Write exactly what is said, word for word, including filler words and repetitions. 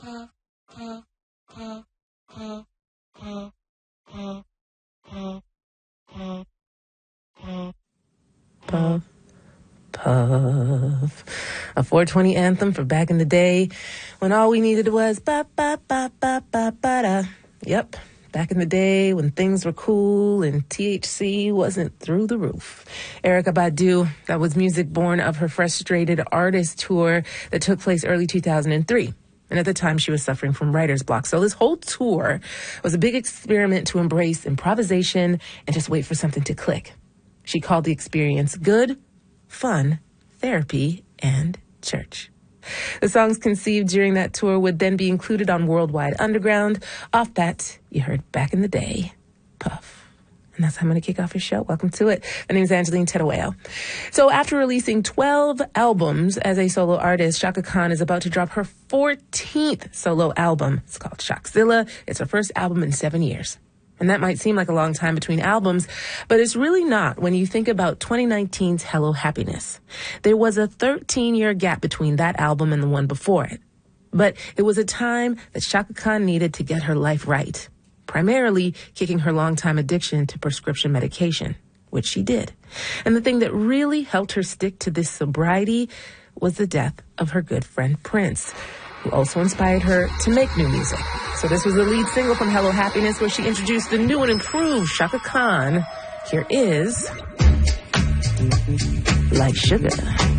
Puff, puff. A four twenty anthem for back in the day when all we needed was ba ba ba ba ba ba da. Yep. Back in the day when things were cool and T H C wasn't through the roof. Erykah Badu, that was music born of her Frustrated Artist tour that took place early two thousand three. And at the time, she was suffering from writer's block. So this whole tour was a big experiment to embrace improvisation and just wait for something to click. She called the experience good, fun, therapy, and church. The songs conceived during that tour would then be included on Worldwide Underground. Off that, you heard Back in the Day, Puff. And that's how I'm going to kick off your show. Welcome to it. My name is Angeline Terueo. So after releasing twelve albums as a solo artist, Chaka Khan is about to drop her fourteenth solo album. It's called Shockzilla. It's her first album in seven years. And that might seem like a long time between albums, but it's really not when you think about twenty nineteen's Hello Happiness. There was a thirteen-year gap between that album and the one before it. But it was a time that Chaka Khan needed to get her life right, primarily kicking her longtime addiction to prescription medication, which she did. And the thing that really helped her stick to this sobriety was the death of her good friend Prince, who also inspired her to make new music. So this was the lead single from Hello Happiness, where she introduced the new and improved Chaka Khan. Here is Like Sugar.